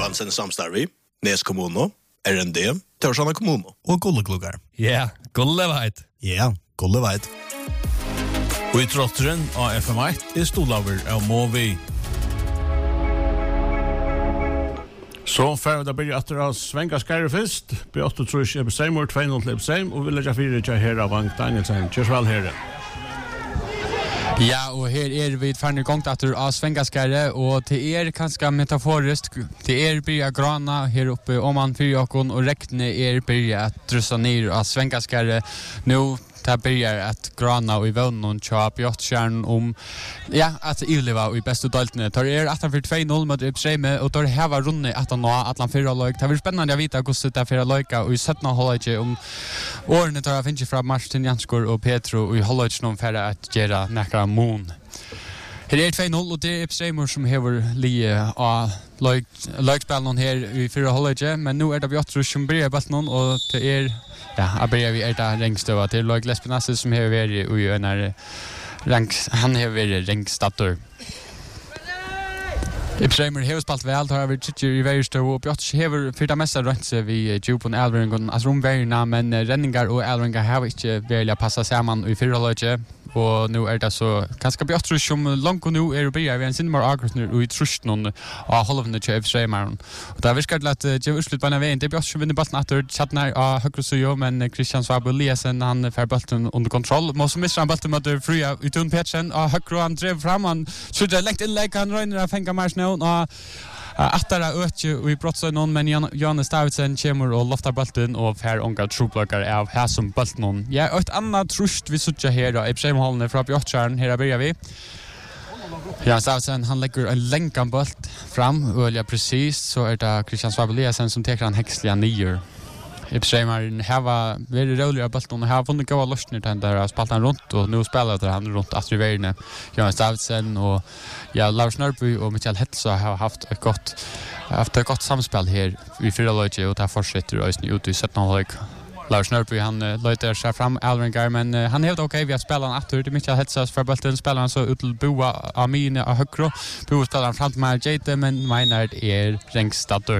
Samband sen samstarvi, Nes kommuno, RND, Torsjana kommuno og Gullekluggar. Ja, Gulleveit. Ja, Gulleveit. Og I trotteren av FM1 stolaver av Movi. Så får vi da begynne etter å svenga skære først. B8 tror jeg Ebesheim og 2-0 til Ebesheim, og vi legger 4 til her av Vank Danielsen. Kjørs vel her. Ja, og her vi ferdig gongt etter av Svengaskære, og til kanskje metaforisk, til byrja grana her oppe om man fyrir okkon, og rekne byrja at drussa nir av Svengaskære. Nå det börjar att grana och I vånen tja Björtskärn om att Yleva och I bästa daltene. Tar att han för 2-0 mot Ebesheim och tar häva runne att han nå Atlan 4 lag. Det blir spännande att veta hur det 4 laga och I 17 hållet om åren tar finns från Martin Janskor och Petro och I hållet någon för att göra näkra mon. Her 2-0 och det Ebesheim som hever lie av lagspelen här I 4 hållet, men nu det Björtskärn som börjar bollen och det ja, jag börjar vi där rängstova till lag Lesbinasse som har varit I en han har varit rängstator. Ebesheim har spalt väl har vi tycker I varje stå och Björtskärn har för det mesta runt sig vi Jupon Alveringen alltså romvärna men ränningar och Alveringar har inte välja passa samman I 4 laget. Och nu det så kanske Björtskärn som långt nu börjar vi en sin mer aggressivt och I trustnon av hållande till Ebesheim. Och där viskar det att ge utslut på den vägen. Det Björtskärn vinner bollen att chattnar av högra så men Christian Svabo Lesen han får bollen under kontroll. Måste missa bollen mot Fria utan Petsen och högra han drev fram han så det längt inlägg han rör att fänga mars nu och attara ötje och I brottsar någon men Johannes Davidsen kommer och loftar bollen och får onka troblockar av här som bollen. Ja, ett annat trust vi söker här då. Ebesheim hållne från Björtskärn här börjar vi. Johannes Davidsen han lägger en länkan boll fram och precis så det Christian Svabeliasen som tar han häxliga nior. Ebesheim har väldigt roliga bollen och har vunnit goda lösningar den där spaltan runt och nu spelar han runt Astriverne Johannes Davidsen och Lars Nörby och Mikael Hetsa har haft ett gott samspel här I 4 laget och det fortsätter ösning ut I 17 lag. Lars Nörby han löter sig fram Alveringar men han helt okej vi har spelat efter det Mikael Hetsas för bollen spelar han så ut till Boa Amine och högro. Boa spelar han fram till Marjete men Meinard rängstator.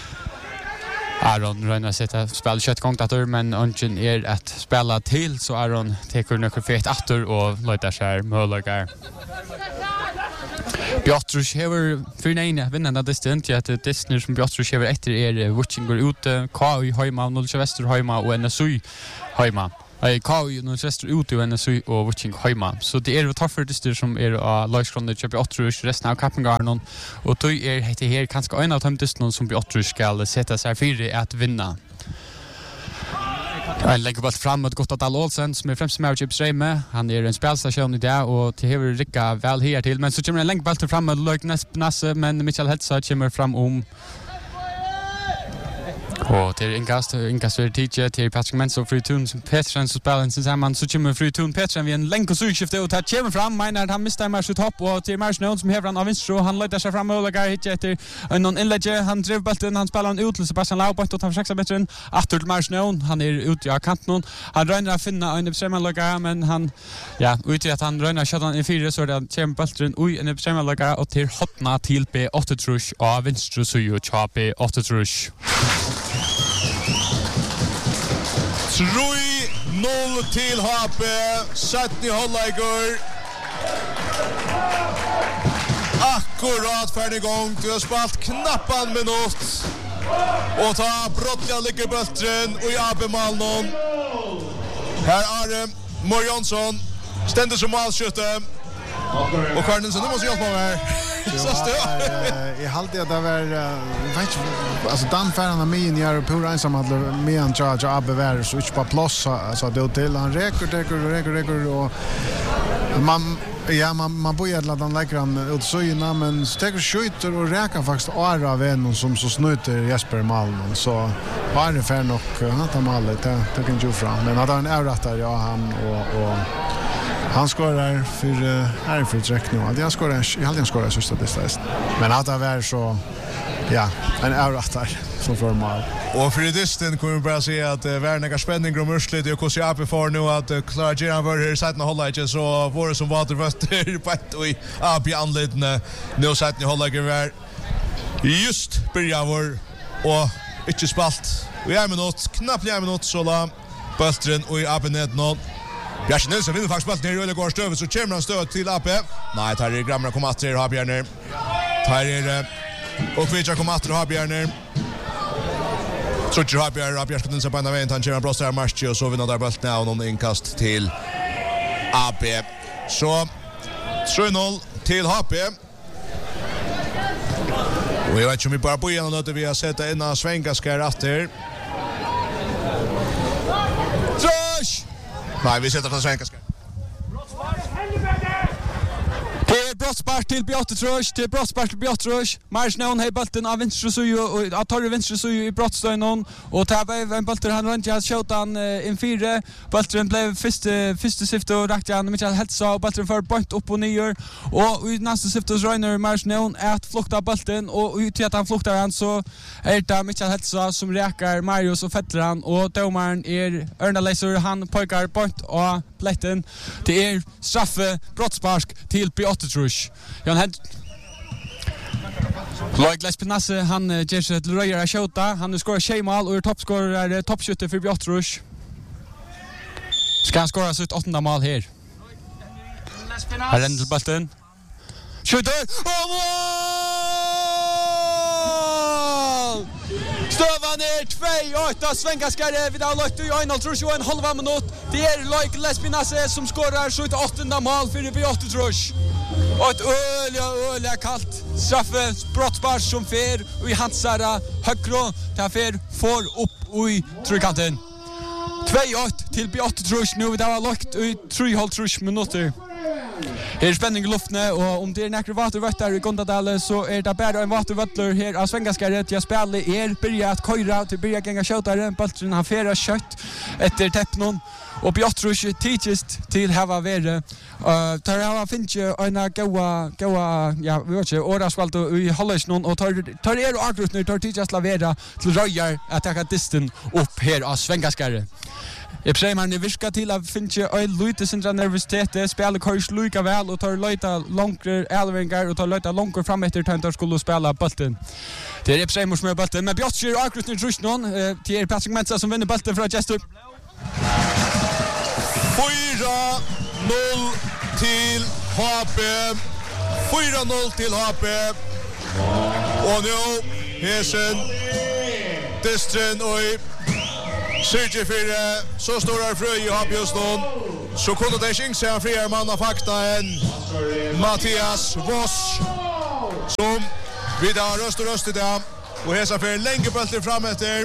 Aron rönar sätta spel kött gång dator men ungen att spela till så Aron tar några fet åter och låter sig möjliga. Björtskärn har för nej vinnande distant att Disney som Björtskärn har efter watching går ut KU hemma 0 Väster hemma och NSU hemma. KU nu Väster ut och NSU och watching hemma. Så det är tougher Disney som lagskronde köper Björtskärn resten av Kappengarden och då heter här kanske en av de Disney som Björtskärn ska sätta sig för att vinna. Han lägger bort fram mot Gottadal Olsen som främst med Ebesheim. Han en spelstation I det och till hur rycka väl här till men så kommer en länk boll fram med Lögnasse men Mikael Hetsa kommer fram om och till inkast för teacher till Patrick Menso Frutun som Petsen så spelar sen samman så kommer Frutun Petsen vi en länk och skifte och tar kommer fram menar han missar mars ut hopp och till Mars någon som häver han av vänster och han lägger sig fram och lägger hit efter någon inlägg han drev bollen han spelar en ut till Sebastian Laubach och tar 6 meter åter till Mars någon han ute I kanten han rönar att finna en Ebesheim lägger men han ute att han rönar skjuter I 4 så det kommer bollen en Ebesheim lägger och till hotna till B8 trusch av vänster så ju chape 8 trusch 3-0 till HP, Sättni hållägger. Akkurat färdig gång, du har spalt knappt en minut. Och ta brottliga ligger bultren och I AB Malmö. Här är Mor Jonsson, ständigt som målskytte. Och Karnensen, du måste hjälpa mig här. Jag hade att det var alltså Dan Färna min jag på ensam att med en charge AB var så inte på plats så det till han räcker och man börjar låta den lägga han ut så innan men stäcker skjuter och räcker faktiskt ara vem som så snuter Jesper Malm så var det för nog han tar målet det kan ju fram men hade en överrättare han och han skorar för träck nu. Jag skorar sista distans. Men att det var så en överraskning som för mål. Och för distan kommer vi bara se att värna spänning och mursligt och hur jag för nu att klara Geran var här sätta hålla inte så var det som vattnet på ett och i AB anledningen nu sätter hålla var Just börjar och inte spalt. Vi är minut, knappt en minut så la Böltren och i Abenet någon. Björn Nilsson vinner faktiskt bollen ner i går stöv så kommer han stöd till AP. Nej, tar det Gramra kommer att ha Björner. Tar det och Vitcha kommer att ha Björner. Så tror jag Björn ska den på ena vägen han kör bröstar match och så vinner där bollen och någon inkast till AP. Så 3-0 till HP. Och jag vet inte om vi bara på igenom det vi har sett en Svengaskär efter. Trash! Nej, vi sätter den Svengaskär. Det är brottspark till Bjottetrush, det är brottspark till Bjottetrush. Marsnön har bollen av vänster sujo och av torr vänster sujo i brottstöjnon och tar en bollen han runt jag skjuter han in 4. Bollen blev första syfte och rakt han Michael Hetsa och bollen för bort upp och ner och i nästa syfte så Rainer Marsnön att flukta bollen och ut till att han fluktar han så är det Michael Hetsa som räkar Marius och fettrar han och domaren är Örnalaser han pojkar bort och plätten. Det är straffe brottspark till Bjottetrush. Jan Hent Loik Lespinasse han ger sig till Röjare att skjuta. Han skorar tjejmål och är toppskorare, toppskytter för Bjottetrush. Ska han skora sitt 8:e mål här. Här ränner till bollen. Skjuter! Och mål! Stövan är 2-8 Svengaskare vid avlagt i Einald Trush och en halva minut. Det är Loik Lespinasse som skorar sitt 8:e mål för Bjottetrush. Och ett öliga kallt straffe brottspark som fer och i hansara högro där fer får upp i trykanten. 2-8 till Bjottetrush nu vid avlagt i 3,5 minuter. Här är spänning i luften och om det är några vatervötter i Gondadale så är det bara en vatervötter här av Svengaskaret. Jag spelar börjar att köra till börja gänga skjutare. Bollen har färra kött efter teppnon. Och Bjottetrush tidsist till hava vere. Tar hava finche en goa ja, vi vet inte, årasvalt i Hallersnon och tar och agrutner tar tidsist lavera till Röjar att ta disten upp här av Svengaskaret. Jag säger man viska till att finche en lite sin nervositet spelar kurs lika väl och tar lite långre elvingar och tar lite långt fram efter att skulle spela bollen. Det är Epsheim som är bollen men Bjottetrush agrutner Trusnon till Patrick Mensa som vinner bollen för Jester. 4-0 till HP. 4-0 till HP. Och nu Hesen Distren och Sergej Fyrre så stora frö i HP just nu. Så kunde det skinka en friare man av fakta än Mattias Voss som vid röst i det. Och Hesa för länge bulten fram efter.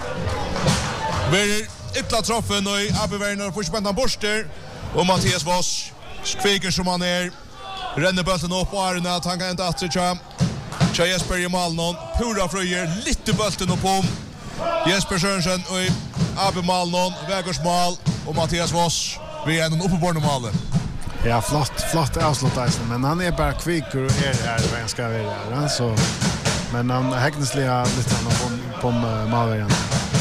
Blir ytla troffen och i Abbeverner och fortsätter borster. Och Mattias Voss kviker som han är. Ränner bulten upp och Arne att han kan inte attra tja Jesper i Malnon. Pura fröjer lite bulten upp om. Jesper Sørensen och i Abbe Malnon. Vägersmal och Mattias Voss. Vi är en uppeborne malen. Ja, flott avslut men han är bara kviker och är vad han ska vara. Så men han häcknesliga lite på malvägen.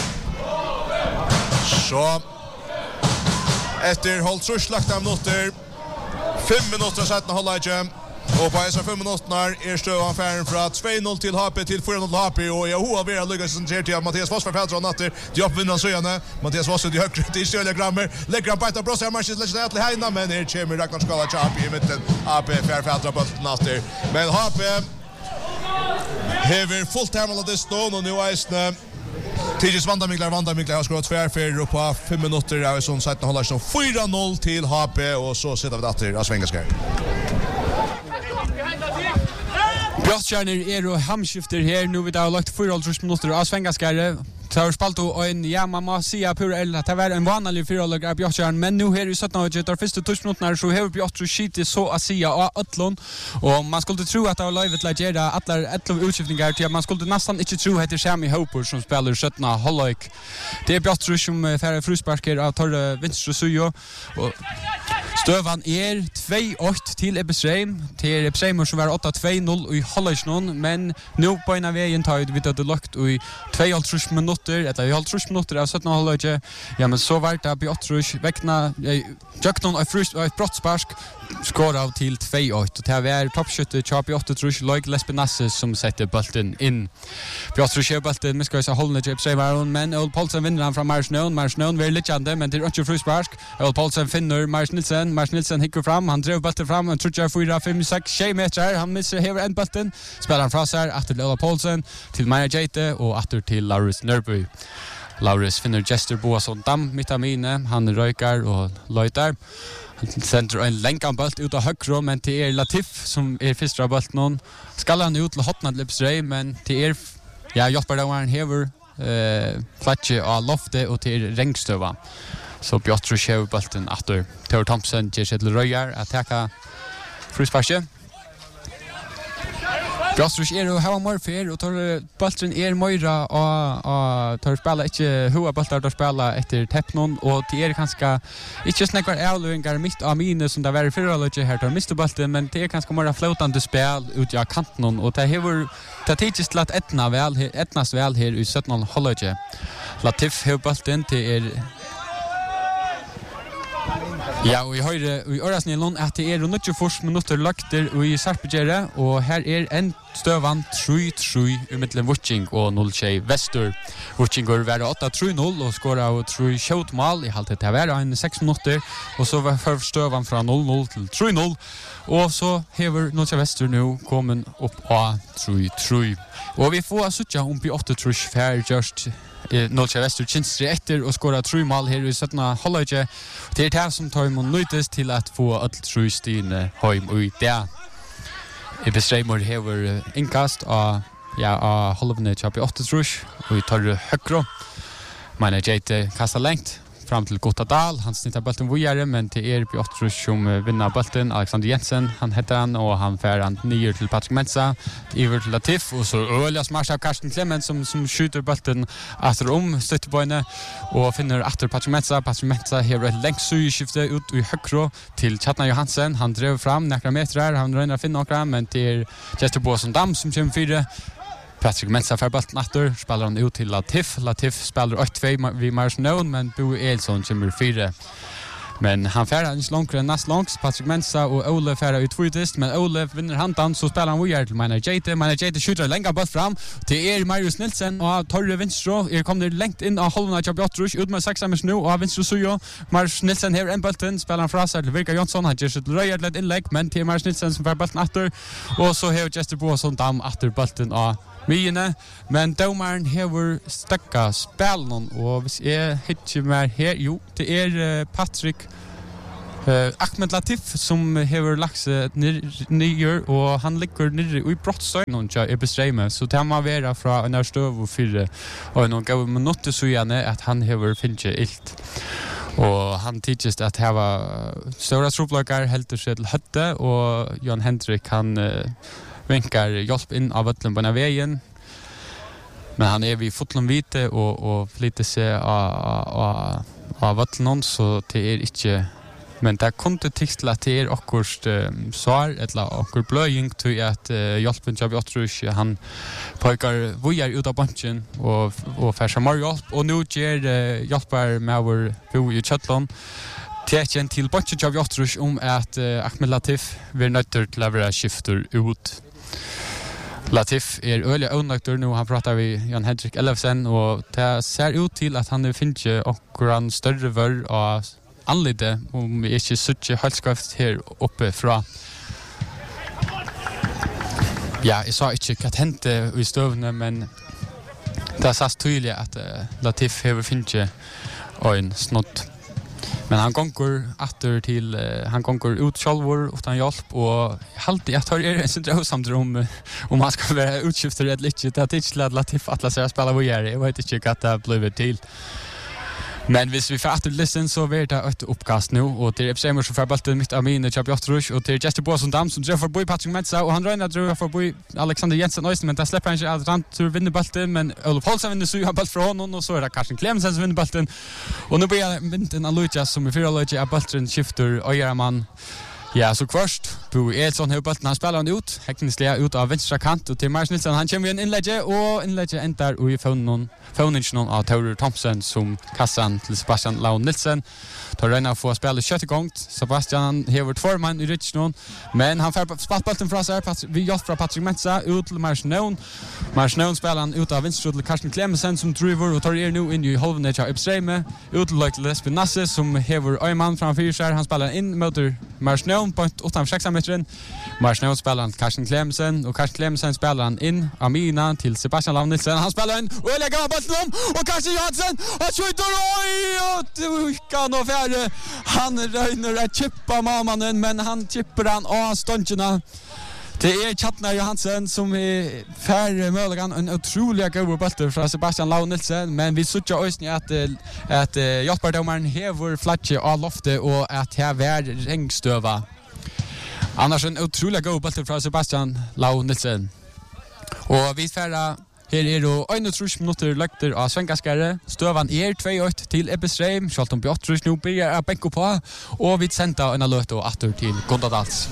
Så efter hållt så slakta minuter 5 minuter sedan hålla igen och på dessa 5 minuterna är stövan färden från 2-0 till HP till 4-0 till HP och jag har velat lyckas sen till Mattias Voss för Fältron natter de uppvinner söjande Mattias Voss i högre till Stölja Grammer lägger han på ett bröst här matchen lägger till Heina men är Chemi Ragnar Skala HP i mitten HP för Fältron på natter men HP hever fullt termal av det stånd och nu är Tidigt Vandamiklar har skårat tvärfärd och på 5 minuter är vi som sagt håller som 4-0 till HP och så sitter vi där av Svengaskär. Brottstjärnor är och hamskifter här nu vid har lagt 4 minuter av Svengaskär. Tar spalto en ja man måste säga pura eller att det var en vanlig fyralag av Björn men nu här i 17 tar första touchminuterna så har Björn skit så att säga och Atlon och man skulle tro att det var live att göra alla 11 utskiftningar till man skulle nästan inte tro att det är Sammy Hopper som spelar 17 halvlek. Det är Björn som färre frusparker av tar vänster sujo och Støvan 2-8 til Ebesheim. Til Ebesheim som var 8-2-0 i halvleisjon, men nå på en av veien tar vi det lagt i 2,5 minutter, eller 2,5 minutter av 17 halvleisjon. Ja, men så var det Bjottrus vekna Jöknon og et brottsparsk skår av til 2-8. Og det var toppskytte til Bjottrus Loik Lespinasse som setter bulten inn. Bjottrus kjører bulten, vi skal holde til Ebesheim, men Ol Paulsen vinner han fra Mars Nøen. Mars Nøen vil littjande, men det ikke frusparsk. Ol Paulsen finner Mars Nilsen hikker fram, han drev bulten fram, han tror 4, 5, 6, 6 meter, han misser hever en bulten, spiller han fra seg, atter til Ol Paulsen, til Maja Jete, og atter til Laurus Nørby. Laurus finner Jester Boasson Dam mitt av mine, han røykar og løytar. Han sender en lenkan bult ut av høyre, men til Latif som første av bulten. Skal han ut til hotna til Ebesheim, men til hjelper det var han hever platsje av loftet og til Rengstøva. Så Bjottrus hever bulten atter. Theo Thompson gjør seg til røyar, attacka frusparset. Bjottrus jo hava morfer, og tar bulten møyra, og tar spela ikke hoa bultar, tar spela etter teppnon, og det kanskje ikke snakvar avløyngar mitt av mine som det var i fyrraløyge her, tar mister bulten, men det kanskje møyra flotande spel ut av kanten, og det hever det tidsis til at etnas vel her i 17 halvøyge. Latif hever bulten til Ja, og jeg hører i Ørasnilon at det 94 minutter lagter i Sarpegjerre, og her en støvan 3-3 i middelen Vutching og 0-6 Vestur. Vutching går være 8-3-0 og skårer av 3 kjøtmål i halvtid til hver en 6 minutter, og så var støvan fra 0-0 til 3-0, og så hever 0-6 Vestur nå kommet opp av 3-3. Og vi får suttja om på 8-3 fær just 0-6 Vestur kynstri etter og skåra 3 mål her i 17 halvøyge. Det det som tar imot nøytes til at få alle 3 stine heim i det. Ebesheim hever innkast av halvøyne til 8-3 og vi tar høyre. Meine Jete kastar lengt fram til Gottadal. Han snittar bulten vujare, men til Bjottrus som vinner bulten. Alexander Jensen, han heter han, og han fer han nyer til Patrick Mensa, iver til Latif, og så øyla smars av Karsten Clement som skjuter bulten etter støttebøyne, og finner etter Patrick Mensa. Patrick Mensa hever et lengt sugeskifte ut i høyre til Chatna Johansen. Han drev fram nekra metrar, han røyner å finne nokra, men til Jester Boasson Dam som kommer 4. Patrick Mensa fer bulten atter, spelar han ut til Latif. Latif spelar 8-2 vid Mars Nøen, men Bo Elsson kommer 4. Men han fer ikke langere enn nest langs. Patrick Mensa og Ole fer ut tvøytist, men Ole vinner handan, så spelar han videre til Maina Jete. Maina Jete skjuter lenga bult fram til Marius Nilsen, og Torre Vinstro kommer lengt inn av halvna til Bjottrus, ut med 6 nå, og Vinstro sujo. Marius Nilsen hever en bulten, spelar han fra seg til Virka Jonsson, han gjør seg til røyert litt innlegg, men til Marius Nilsen som fer bulten atter, og så hever Jester Boasson Dam atter bulten av myene, men domaren hever stakka spelen, og hvis jeg hittir meg her, jo, det Patrick Ahmed Latif som hever lagt seg nyer, og han ligger nere i brottstøynen til Ebesheim, så det må være fra en støv og 4, og noen gav minutter så gjerne at han hever finne ilt. Og han tidligst at det var større troplager helter seg til høtte, og Jan Hendrik han vinkar hjelp inn av vattlen på denne veien. Men han vid fotlom vite og flytter seg av vattlen, så det ikke. Men det kunne tikt til at det akkurat svar, eller akkurat bløying til at hjelpen til Bjottrus, han pøker vujer ut av bunchen og får seg mer hjelp. Og nå gjør hjelper med vår bo i Kjøtland teken til bunchen til Bjottrus at Ahmed Latif vil nødt til å være skifter ut. Latif øyelig øvnøkter nå, han prater vi Jan Hendrik Ellefsen, og det ser ut til at han finner akkurat større vør av anledde, om vi ikke sitter halvskaft her oppe fra. Ja, jeg sa ikke hva hendte i støvene, men det er tydelig at Latif har finnet en snott. Men han gonger atter til, han gonger ut sjálfur utan hjelp, og jeg tar en sin drøvsamt om han skal være utskifter eller ikke. Det er ikke til at Latif atlas er å spille hvor jeg vet ikke hva det har blivit til. Men hvis vi får etter listen, så blir det et oppkast nå, og det Epseimer som får bulten mitt av min Kjap Jotrush, og det Jester Båsson Dam som drøver forbi Patrick Metsa, og han røyner drøver forbi Alexander Jensen Øysten, men det slipper han ikke at han tror vinner bulten, men Olof Holsen vinner 7 bult fra honom, og så det Karsten Clemensen som vinner bulten, og nå blir det vinten av Lujas som I 4 løyde av bulten skifter Øyremann. Ja, så først, Bo Edson har bulten, han spiller han ut, hekningslig ut av venstre kant, og til Mars Nilsson, han kommer i en innlegge, og innlegge endar og I fauningen av Taurer Thomsen som kassan til Sebastian Lau Nilsen. Tar røyna få spille kjøtt I gongt. Sebastian hever 2 mann I Richnån, men han får spatt bulten fra seg, vi hjelp fra Patrick Metsa, ut til Mars Nøen. Mars Nøen spiller han ut av venstre til Karsten Clemensen som driver, og tar nå inn I halvene til Epsreime, ut til Lesbien Nasse som hever Øyman framfyr seg, han spiller inn mot Mars Nøen på 8,6 meteren. Mars Nøen spiller han til Karsten Clemensen, og Karsten Clemensen spiller han inn Amina til Sebastian Lau Nilsen. Han spiller inn, og jeg legger bulten om, og Karsten Johansen, han skjuter, og du kan nå færre. Han røyner at chippa mammanen, men han chipper han av ståndjena. Det Kjatnar Johansen som færre mølgan en utrolig god bulter fra Sebastian Lau Nilsen, men vi sutja også at hjelperdommeren hever flatje av loftet og at her var rengstøva. Annars en utrolig god bulter fra Sebastian Lau Nilsen. Og vi færre her det 31 minutter løgter av Svengaskare. Støvan 2-8 til Ebbesreim. Kjolton Bjottrus nå blir jeg benko på. Og vi sender en løt og atter til Gondadals.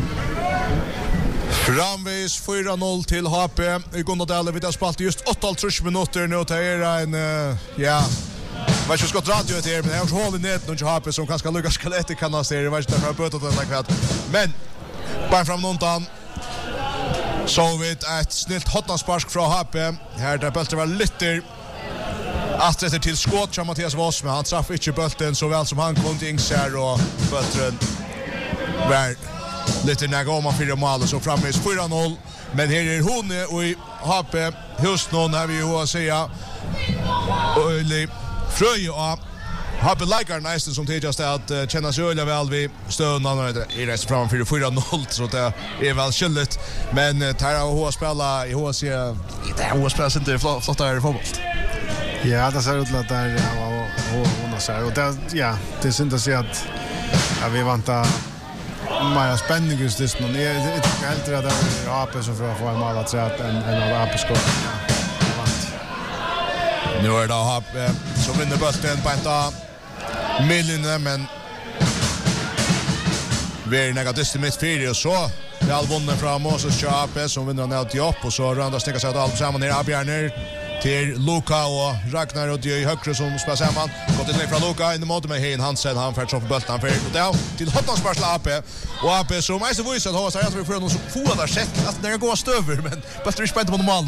Framvis 4-0 til HP I Gondadal. Vi har spalt just 38 minutter nå til en, ja, jeg vet ikke skott radio etter her, men jeg har ikke hål I neten og HP som kanskje lukkes skaletter kannaster. Jeg vet ikke derfor jeg har bøtet den kveld. Men, bare fram nåntan, så vidt et snilt hotnansparsk fra HP. Her der bølten var lytter atretter til skåt fra Mathias Voss, men han traff ikke bølten så vel som han kom til Ingsær, og bølten var lytter nægge om han 4 mål, så framvis 4-0. Men her Hone og I HP Husnån har vi jo å si Øyli Frøy og HP likar nästan som tidigast att känna sig öliga väl vid stövnan I rest fram för 4-0 så det är väl skyldigt. Men Terra HH spela I HC det HH spelar inte flottare fotboll. Ja, det ser ut till att det är hon så och det ja, det är synd att se att vi vantar mer spänning just det nu. Det är helt rätt att AP som för att få en mål att säga att en av AP skor. Nu är det HP som vinner bulten på en Milline, men vi näga dyst I mitt 4 och så det all vunnen fra Moses Chape som vinner han ut I upp och så rönda snicka sig att allt samman ner Abjarner till Luka och Ragnar och Djöj Högre som spelar samman gått in från Luka in I mode med Hein Hansen han färdts på bulten för och där till Hotnansparsla AP och AP som mest visst att ha så att vi får någon som får där sett att det går stöver men bättre spännt på normalt.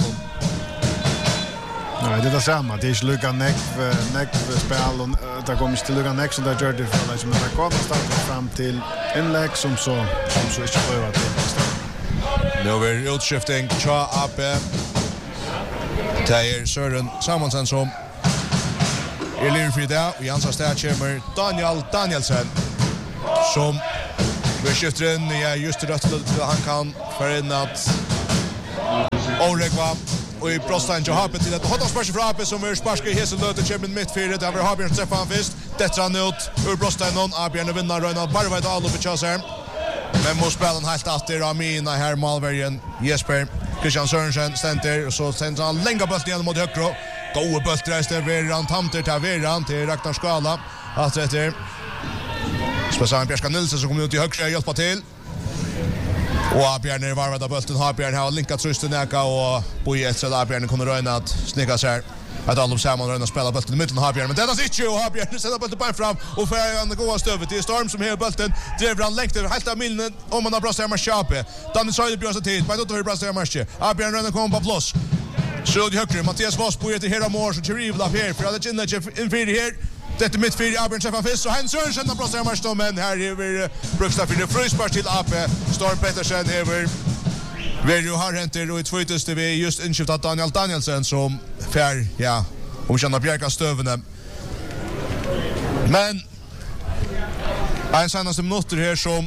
Nej, det är samma. Det är inte lukka neck spel och det kommer inte lukka neck som det gör det för liksom det kommer starta fram till inlägg som så inte prövar till. Nu är det utskiftning Cha AP. Teir Søren Samuelsen som livrfri där och Jansa Stad kommer Daniel Danielsen som vi skifter in just rätt till han kan för in att Oregva och I Brostan Johape till att hotas spark från AP som är sparska I hesen löte champion mitt 4 där vi har Björn träffar han först detta han ut ur Brostan någon Björn vinner Ronald Barvide all upp I chaser men måste spela en helt efter Amina här Malvergen Jesper Christian Sørensen stenter och så sänds han länga bulten igen mot högre goda bultreiste Veran Tamter till Veran till Ragnar Skala att efter Speciellt Björska Nilsson som kommer ut I högre hjälpa till. Och Björn var med bulten har Björn har linkat trusten näka och Bojet så där Björn kunde röna att snicka sig att alla samman röna spela bulten I mitten har Björn men det är inte och har Björn sätter bulten på fram och för han går stövet till Storm som har bulten driver han längt över helt av millen om man har bröstat med Chape Daniel Söder bjöd sig till men då har bröstat med Chape Björn röna kommer på plats så det högre Mattias Voss Bojet till hela mål så Chirivla här för att inne in för här detta mitt 4 Abjörn träffar fisk så Hans Sørensen har bröstat med Chape men här är vi brukar för det fryspark till AP Storm Pettersen över Verju har hänt och I tvåtaste vi just inskiftat Daniel Danielsen som fär ja om känna Bjärka stövne. Men en senaste minuter här som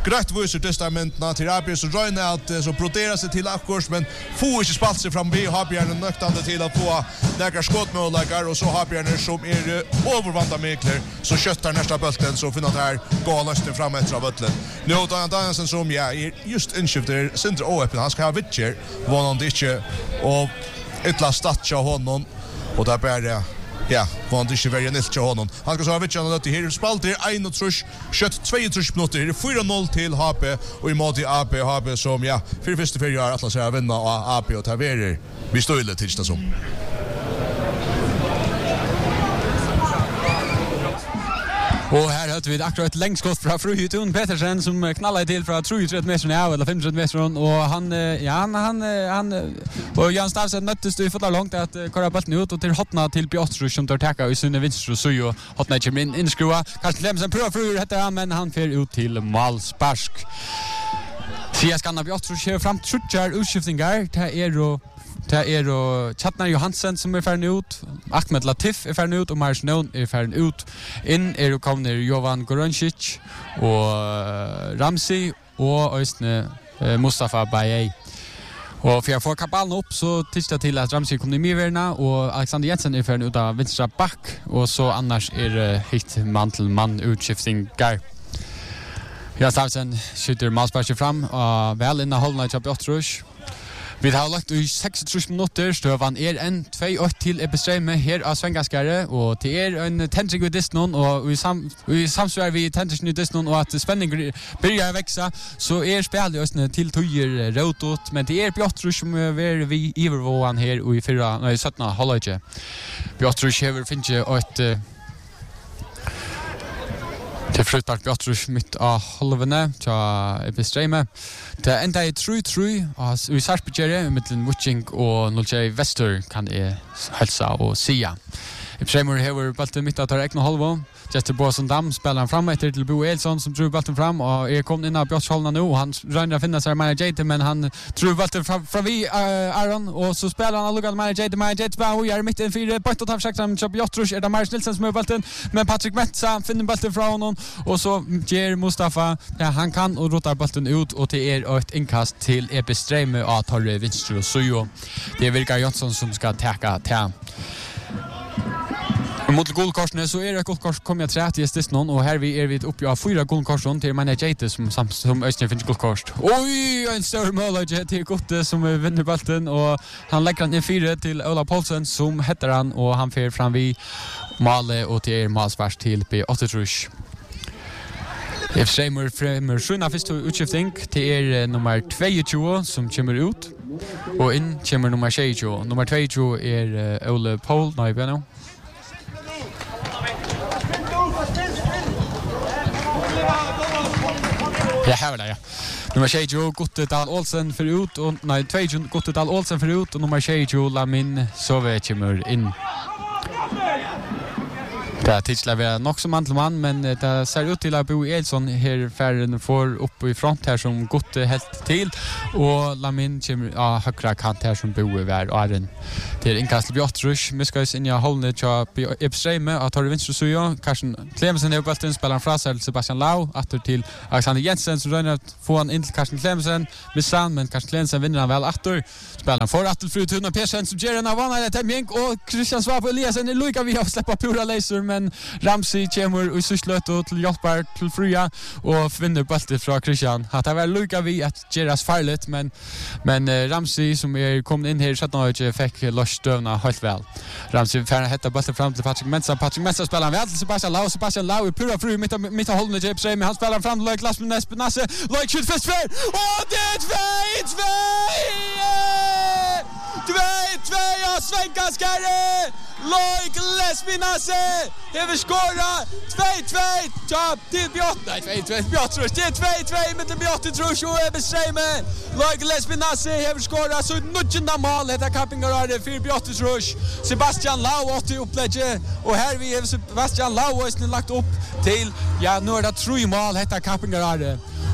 grøtt viser testamentna till Abi så röjna att så brodera sig till akkurs men få inte spalt sig fram vi har bjärnen nöktande till att få några skottmålläggar och så har bjärnen som är övervanta mekler så köttar nästa bulten så finner det här gå lösten fram efter bulten. Nu Dan Danielsen som är just inskifter Sindre Åöppen han ska ha vitcher vann det inte och ettla statcha honom och där bär ja, vann det inte välja nilt till honom. Han ska så ha vitchen och det här spalt är 1-3 kött 22 minuter. Det är 4-0 till HP och i mål till AP HP som ja, för första för år Atlas har vinna och AP och ta verer. Vi står illa till station. Och här hade vi akkurat längskott från Fruhutun Petersen som knallar till från 33 meter av eller 35 meter och han och Jan Stavsen nöttes ju för långt att köra bollen ut och till hotna till Björtrus som tar täcka i sinne vinstra så ju hotna kommer in skrua kanske Lemsen prövar Fruhur heter han men han fer ut till målspark. Sia skanna Björtrus kör fram trutjar utskiftningar det är då Chatnar Johansen som är färdig ut, Ahmed Latif är färdig ut och Mars Noon är färdig ut. In är då kommer Jovan Gorancic och Ramsey och Östne Mustafa Baye. Och för att få kapallen upp så tittar till att Ramsey kommer med värna och Alexander Jensen är färdig ut av vänstra back och så annars är det hit man utskiftningar. Jag Stavsen skjuter målspark fram väl innan hållna till Björtrus. Vi har lagt i 36 minuter, støvan en 2-8 til Ebestreme her av Svengaskare, og til en tendring i Disnon, og i samsvær vi tendringen i Disnon, og at spenningen börjar växa, så spellet i Østene til tøyer rådot, men det Björtrus som vi ivervåan her i 17. halvøyde. Björtrus hever finner et det frutbart Björtrus mitt av halvene til Ebestreme. Det enda 3-3 og i Sarpsborg mellom Wutching og Nolje Vester kan jeg hälsa og sia. Ebestreme hever balten mitt av egna halvå. Jester Boasundam spelar han fram efter till Bo Elsson som drog bollen fram och kom in av Björtsholna nu och han rör finna sig Maya Jade men han drog bollen fram vi Aaron och så spelar han Logan Maya Jade spelar och gör mitt en 4 på att ta försöka med Björtrus är det Mars Nilsson som har bollen men Patrick Metsa finner bollen från honom och så ger Mustafa han kan och rotar bollen ut och till ett inkast till Ebestreme och tar vinster så ju det är Vilka Jönsson som ska täcka till mot goalkorsen så är det goalkors kommer jag 30 stisnon och här vi vi uppe av 4 goalkorsen till Mania Jate som Östern finns goalkors. Oj, en stor mål till Gotte som vinner bollen och han lägger den i 4 till Ola Paulsen som heter han och han fer fram vid Male och till målsvars till P8 If Seymour framer sjuna första utskiftning till nummer 22 som kommer ut och in kommer nummer 22. Nummer 22 är Ola Paul Naivano. Ja, här är det. Nummer 20 Gottedal Olsen för ut och 22 Gottedal Olsen för ut och nummer 20 Lamin Sovetjemur in. Det titlar vi nog som mantelman men det ser ut till att Bo Elsson här färden får upp i front här som Gotte helt till och Lamin kommer högra kant här som Bo är Aren. Det är inkast Björtrus Miskais in i hållne till Ebestreme att tar vinster så ju kanske Clemsen är bollen spelar från sig Sebastian Lau åter till Alexander Jensen som rör att få en in till Karsten Clemsen missan men Karsten Clemsen vinner han väl åter spelar för att Frutun och Persson som ger en avvanna temjeng och Christian Svab Eliasen är lika vi har släppa pura laser men Ramsey kommer i sysslöt och till hjälpar till Frya och vinner bollen från Christian. Att det var lika vi att geras farligt men Ramsey som är kommit in här så att han fick löstövna helt väl. Ramsey färna hetta bollen fram till Patrick Mensa spelar väl till Sebastian Lau i pura Frya mitt av hållne James Ray men han spelar fram till Lars Nespenasse like shoot fast fair och det är 2-2 och Svengaskare like Lesbinasse Hever skora 2-2 ja till Björtrus det är 2-2 med Björtrus och Ebestreme like Lesbinasse Hever skora så nutjenda mål det kappingar det för Björtrus Sebastian Lau åt upplägget och här vi har Sebastian Lau har lagt upp till ja nu är det 3 mål detta kappingar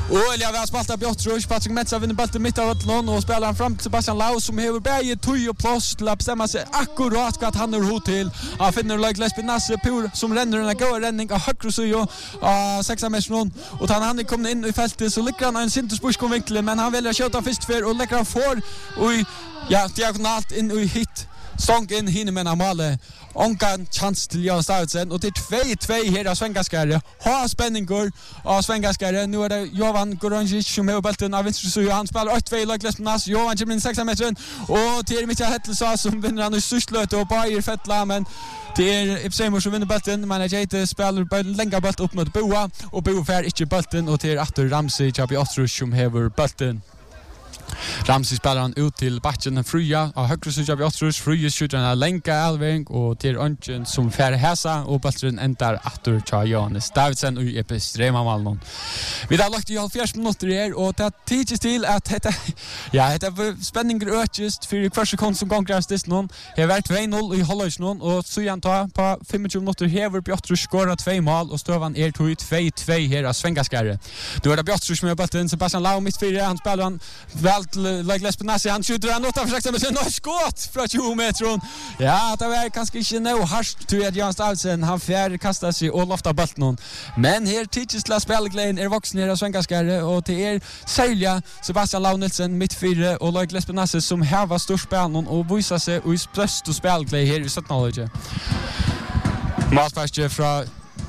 Olja vi har spaltat Bjottrus, Patrick Metsa vinner bollen mitt av öllon och spelar han fram till Sebastian Lau som hever bäge tøy och plås till att bestämma sig akkurat vad han har hot till. Han finner Loik Lesbinasse Pur som renner en god renning av högre sujo av 6 meter och han är kommit in i fältet så lyckas han en Sintus vinkel men han väljer att skjuta först för och lägger för och ja diagonalt in i hit. Stång in hinner med målet. Onkan chans till Johan Stavitsen och det är 2-2 här av Svengaskare. Ha spänningar av Svengaskare. Nu är det Jovan Goranjic som har bollen av vänster så han spelar 8-2 lag Lesbinas. Jovan kommer in 6 meter och till Mitja Hettelsa som vinner han i sysslöte och Bayer Fettla men det är Ipsemor som vinner bollen men Jete spelar bollen längre boll upp mot Boa och Boa får inte bollen och till Arthur Ramsey Chabi Ostrus som har bollen. Ramsey spelar han ut till backen Frya och högre så jag Bjottrus Frya skjuter en länka Alving och till Önchen som fär häsa och bollen ändar Arthur Johannes Davidsen och är på strema Malmö. Vi har lagt i 40 minuter här och det tids till att det spänning ökast för kvar sekund som konkurrens det någon. Det var 2-0 i halvlek någon och så igen ta på 25 minuter häver Bjottrus skorar 2 mål och stövan 2-2 här av Svengaskare. Då är det Bjottrus med bollen Sebastian Lau mitt fyra han spelar han Like Lesbinassi han skjuter han åt försökte med sin skott från 20 meter. Ja, det var kanske inte nå harst till att Johan Stavitsen han fjärde kastar sig och loftar bollen. Men här tidigt till spelglädjen är vuxen här av Svengaskare och till sälja Sebastian Launelsen mitt fyra och Like Lesbinassi som här var stor spelaren och visar sig i störst och spelglädje här i 17-året. Matchfast från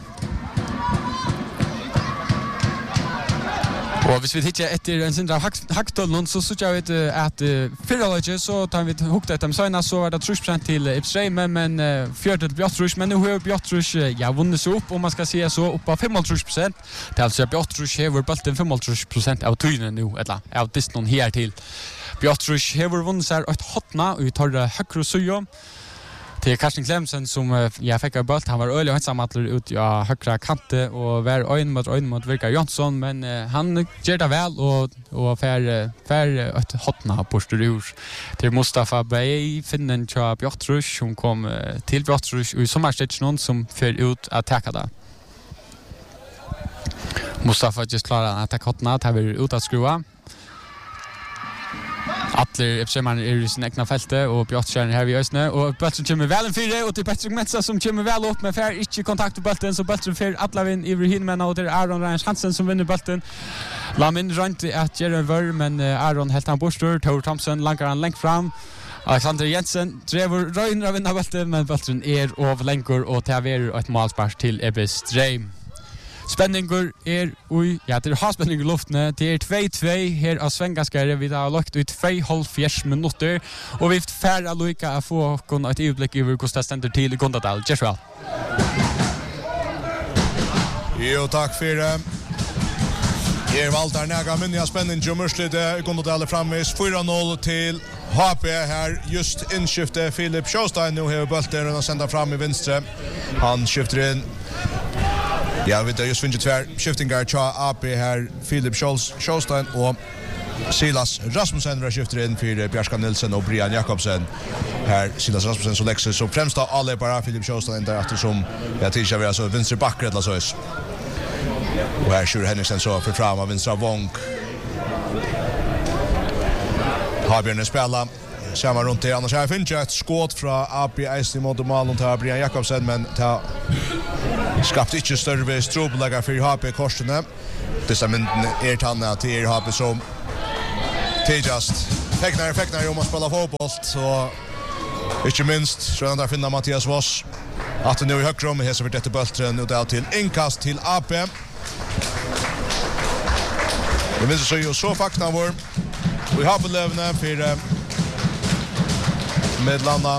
och hvis vi tittar efter en sindra hacktullon så jag vet att förra så tar vi hukt detta med såna så var det 3% till Ipsheim men fjärde till Bjottrus men nu har Bjottrus vunnit så upp om man ska se så upp på 5%. Det är alltså Bjottrus har bollen 5% av tynen nu eller av distan här till. Bjottrus har vunnit så ett hotna och tar det högre sujo. Till Karsten Klemsen som jag fick av boll han var öliga ensamma ut i högra kante och var ögon mot Virka Jonsson men han gör det väl och fär ett hotna posturur till Mustafa Bey finnen till Bjottrus som kom till Bjottrus i sommarstretchen som för ut att attacka där. Mustafa just klarar att attacka hotna tar vi ut att skruva. Atler Epseman i sin egna fälte och Bjottsjärn här vid Ösne och bollen kommer väl en fyra och till Patrick Metsa som kommer väl upp med fär inte kontakt på bollen så bollen för alla vinn i Hinmen och det är Aron Rans Hansen som vinner bollen. Lamin runt att göra en vör men Aron helt han borstor Tor Thompson lankar han längt fram. Alexander Jensen Trevor Röjner vinner bollen men bollen är av länkor och täver ett målspark till Ebbe Streim. Spänningur ja, det har spänning i luften. Det är 2-2 här av Svengaskare. Vi har lagt ut 2,5 minuter och vi är färdiga lycka att få ett överblick över hur det ständer till i Gondadal. Jessuel. Jo, tack för det. Valtar näga minniga spänning i Mörslide i Gondadal framvis 4-0 till HP här just inskifte Philip Sjöstein nu har bollen och sända fram i vänster. Han skiftar in. Ja, vi har just funnit två skiftingar till AP här, Philip Sjöstein och Silas Rasmussen har skiftat in för Bjärskan Nilsson och Brian Jakobsen. Här Silas Rasmussen så läxer så främst av alla bara Philip Sjöstein där eftersom jag tidigare vi alltså vänster backred eller så. Och här Sjur Henriksen så för fram av vänstra Wong. Har Björn spelar samma runt det annars här finns ett skott från AP Ice mot Malmö till Brian Jakobsen men ta skapt inte större strobläggar för HP korsarna. Dessa mynden tanna till HP som just tecknar om att spela fotboll så inte minst så ändå finna Mattias Voss att nu i högrum här så för detta bollen och där till inkast till AP. Det minns så ju så fakta var vi har belövna för Medlanda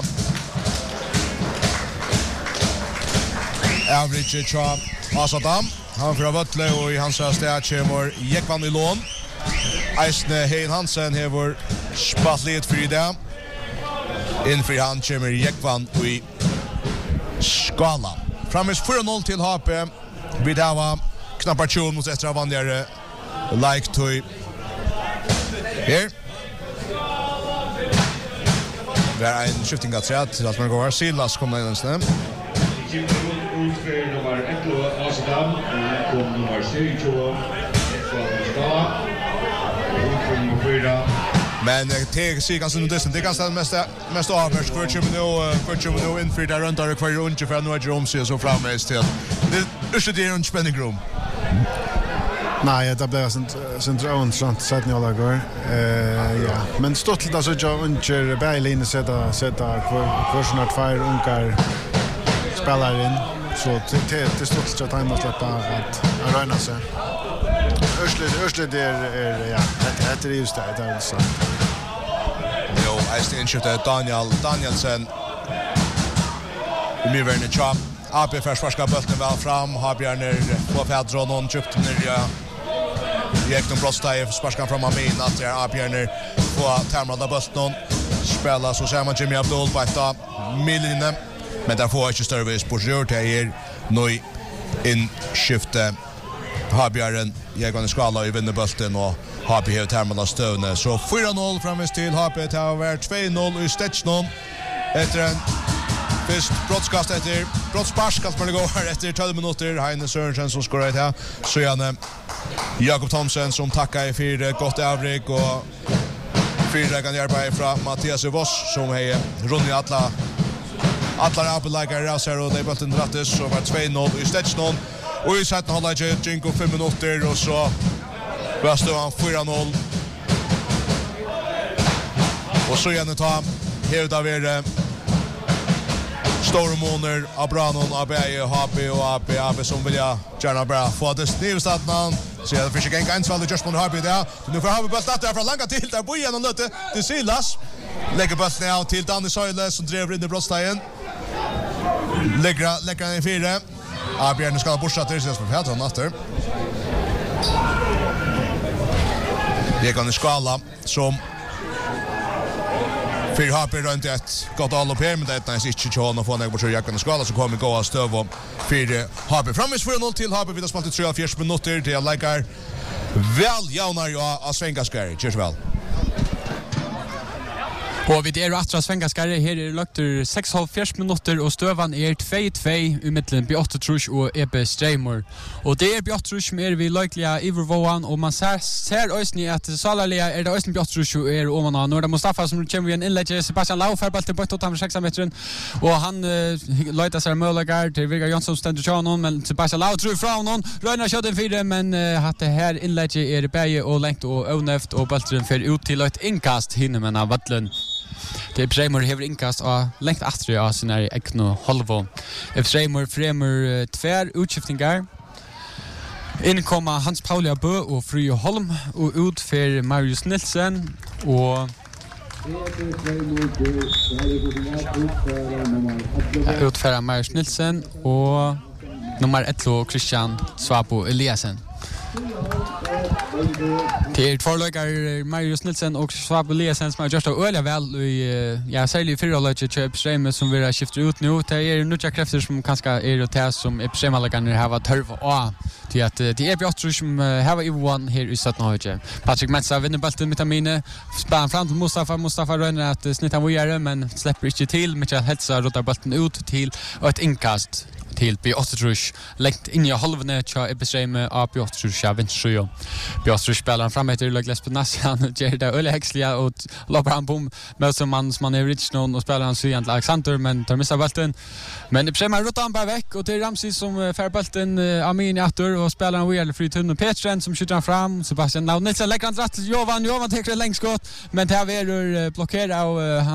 average chop Asadam han för Vatle och i hans stad kommer Jekvan i lån Eisne Hein Hansen har spatlet för det inför han kommer Jekvan i skala framis 4-0 till HP vi där var knappt 20 mot extra vanligare like to här det är en skifting att säga att man går Silas kommer in sen Utför nummer 11 Asadam och nummer 22 från Skala Men det ser ganska nu det ganska mest avvärst för 20 minuter in för där runt där kvar ungefär nu är Rom så framåt till. Det är det en spänning rum. Nej, det blev sen intressant sätt ni alla går. Ja, men stort lite så jag under Berlin sätta kvarsen två ungar spelar in så det stort att han måste släppa att röna sig. Örsle är ja, det är just det där så. Jo, jag inskjuter Danielsen. Nu värner chop. AP försvarska bollen väl fram, har Björner på Pedro någon köpt ner ja. Gick de brottstar sparkar fram Amin att det är Björner på termranda bollen. Spelar så ser man Jimmy Abdul på ett milline. Men där får inte större spårjord här nu in skifte. Habjärn Jägarna skala i vinner bollen och HP har termala stövne. Så 4-0 framåt till HP till över 2-0 i Stetchnon. Efter en först brottskast efter brottspark ska man gå här efter 12 minuter. Heine Sørensen som skorar här. Så gärna Jakob Thomsen som tackar för gott avrik och fyrläggande arbete från Mattias Voss som är runt i alla appelläggare här och det är bollen rättes så var 2-0 i Stetchnon. Och i sätten håller jag Jinko 5 minuter och så röstar han 4-0. Och så gärna ta hevda vid Stormoner, Abranon, Abeje, HP och AP som vill jag gärna bara få det nivstaten. Så jag försöker en gänsvalde just på HP där. Nu får HP bollen där från långa till där på igenom lite till Silas. Lägger bollen av till Danny Söyle som driver in i brottstegen. Lägger den i 4. Björn ska borsta till sig för Pedro efter. Det kan skala som för HP runt ett gott all på men det är inte så att få någon på jackan skala så kommer gå att stöva för HP framåt 4-0 till HP vid att spela 3 minuter det likar väl jaunar jag av Svengaskari. Cheers väl. Och vid Attra Svengaskari här är lagt 6,5 minuter och stövan är 2-2 i mitten Björtrush och Ebbe Streimer. Och det är Björtrush som är vi likeliga Ivervåan och man ser ösni att Salalia är det ösni Björtrush och är oman nu är det Mustafa som kommer en inlägg Sebastian Laufer bollen på 8,6 meter och han letar sig möjligar till Vigga Jansson ständer chanon men Sebastian Laufer tror från honom rönar skjuter för men att det här inlägget är bäge och längt och onäft och bollen för ut till ett inkast hinner men av vattlen. Det är Bremer hever inkast och längt atri av sina egna halvå. Bremer fremer tvär utskiftingar. Inkomma Hans Paulia Bø och Fry Holm och ut för Marius Nilsen och utföra Marius Nilsen och nummer 11 Christian Svapo Eliasen. Det är tvålögar Marius Nilsen och Svapo Eliasen som har gjort det öliga väl i särskilt i 4-laget till Ström som vi har skiftat ut nu. Det är nya krafter som kanske är det här som Strömalagarna har varit törv och till att det är Björtrud som har varit i här i 17-laget. Patrick Metsa vinner bollen med Amine. Spelar fram till Mustafa rönner att snitta vågare men släpper inte till. Michael Helsa rotar bollen ut till ett inkast. Till Björtrush längt in i halvne tja Ebbestreme av Björtrush av Vinströjo. Björtrush spelar fram efter Lögles på Nassian ger det öle häxliga och loppar han bom med som man är rich någon och spelar han så egentligen Alexander men tar missar bollen. Men Ebbestreme rotar han bara väck och det är Ramsey som fär bollen Amin Atur och spelar han väl fri tunn Petren som skjuter han fram Sebastian Nilsson lägger han rätt Jovan tar det längst skott men det här är blockerad av